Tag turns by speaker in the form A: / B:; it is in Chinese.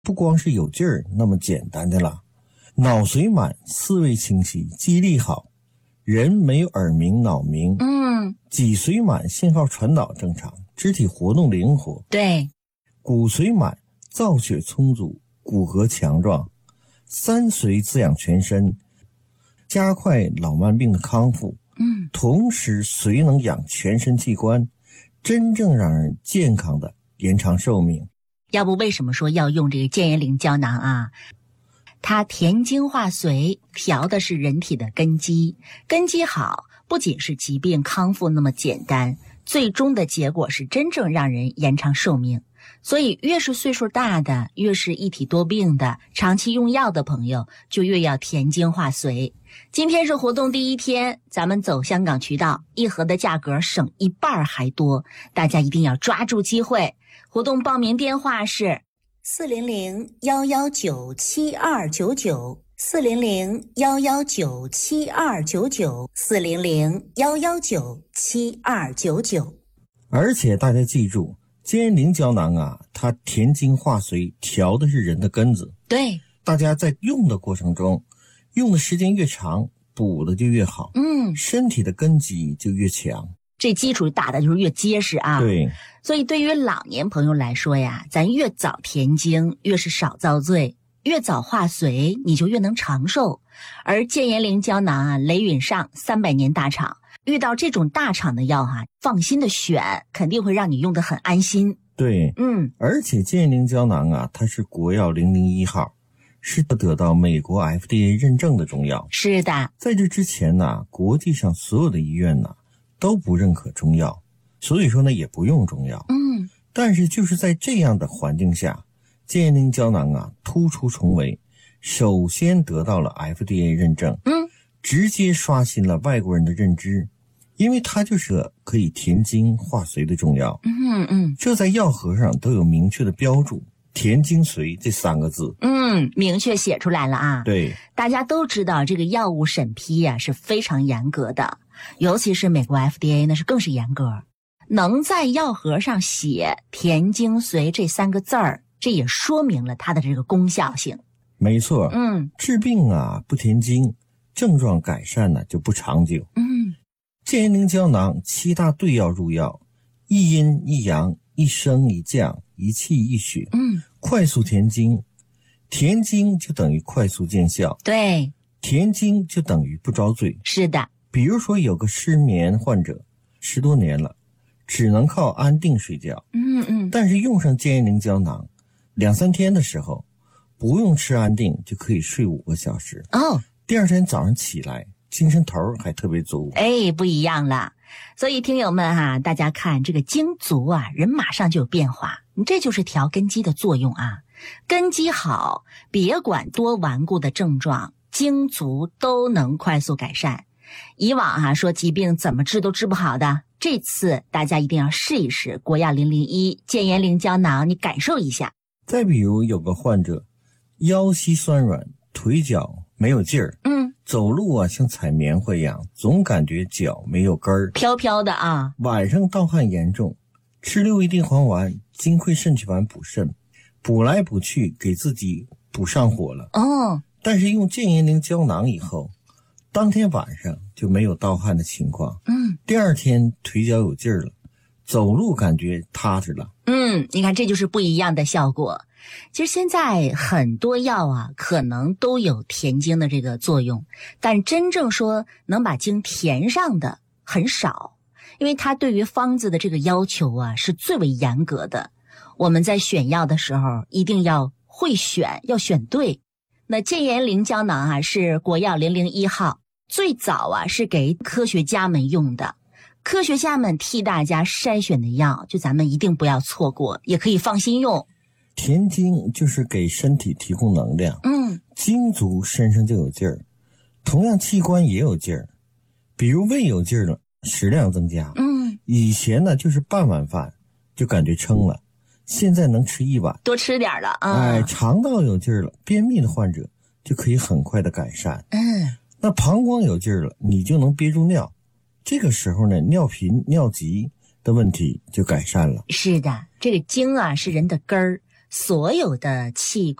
A: 不光是有劲儿那么简单的了，脑髓满，思维清晰，记忆力好，人没有耳鸣脑鸣，脊髓满，信号传导正常，肢体活动灵活，
B: 对，
A: 骨髓满，造血充足，骨骼强壮，三髓滋养全身，加快老慢病的康复，同时髓能养全身器官，真正让人健康的延长寿命。
B: 要不为什么说要用这个健颜灵胶囊啊？它填精化髓，调的是人体的根基，根基好，不仅是疾病康复那么简单，最终的结果是真正让人延长寿命。所以越是岁数大的，越是一体多病的，长期用药的朋友，就越要填精化髓。今天是活动第一天，咱们走香港渠道，一盒的价格省一半还多，大家一定要抓住机会。活动报名电话是400-119-7299，400-119-7299，400-119-7299。
A: 而且大家记住，健颜灵胶囊啊，它填精化髓，调的是人的根子。
B: 对，
A: 大家在用的过程中，用的时间越长，补的就越好，身体的根基就越强，
B: 这基础打的就是越结实啊。
A: 对，
B: 所以对于老年朋友来说呀，咱越早填精，越是少遭罪，越早化髓，你就越能长寿。而健颜灵胶囊啊，雷允上300年大厂，遇到这种大厂的药放心的选，肯定会让你用得很安心。
A: 对，而且健颜灵胶囊啊，它是国药001号，是得到美国 FDA 认证的中药。
B: 是的，
A: 在这之前呢，国际上所有的医院呢都不认可中药，所以说呢也不用中药。但是就是在这样的环境下，健颜灵胶囊啊突出重围，首先得到了 FDA 认证，直接刷新了外国人的认知，因为它就是个可以填精化髓的中药。这在药盒上都有明确的标注，填精髓这3个字。
B: 明确写出来了啊。
A: 对，
B: 大家都知道这个药物审批啊是非常严格的，尤其是美国 FDA 那是更是严格。能在药盒上写填精髓这3个字儿，这也说明了它的这个功效性。
A: 没错，治病啊不填精，症状改善呢就不长久。健颜灵胶囊7大对药入药，一阴一阳，一升一降，一气一血，快速填精。填精就等于快速见效，
B: 对，
A: 填精就等于不遭罪。
B: 是的，
A: 比如说有个失眠患者10多年了，只能靠安定睡觉，但是用上健颜灵胶囊，2、3天的时候，不用吃安定就可以睡5个小时。第二天早上起来，精神头还特别足。
B: 不一样了。所以听友们大家看这个精足啊，人马上就有变化。这就是调根基的作用啊。根基好，别管多顽固的症状，精足都能快速改善。以往说疾病怎么治都治不好的，这次大家一定要试一试国药001健颜灵胶囊，你感受一下。
A: 再比如有个患者腰膝酸软，腿脚没有劲儿，走路啊像踩棉花一样，总感觉脚没有根儿，
B: 飘飘的啊。
A: 晚上盗汗严重，吃6味地黄丸、金匮肾气丸补肾，补来补去给自己补上火了。但是用健颜灵胶囊以后，当天晚上就没有盗汗的情况，第二天腿脚有劲儿了，走路感觉踏实了。
B: 你看这就是不一样的效果。其实现在很多药可能都有填精的这个作用，但真正说能把精填上的很少，因为它对于方子的这个要求是最为严格的。我们在选药的时候一定要会选，要选对。那健颜灵胶囊是国药001号，最早是给科学家们用的。科学家们替大家筛选的药，就咱们一定不要错过，也可以放心用。
A: 填精就是给身体提供能量，精足身上就有劲儿，同样器官也有劲儿。比如胃有劲儿了，食量增加，以前呢就是半碗饭就感觉撑了，现在能吃1碗，
B: 多吃点了
A: 肠道有劲儿了，便秘的患者就可以很快的改善。那膀胱有劲儿了，你就能憋住尿，这个时候呢，尿频尿急的问题就改善了。
B: 是的，这个精是人的根儿， 所有的器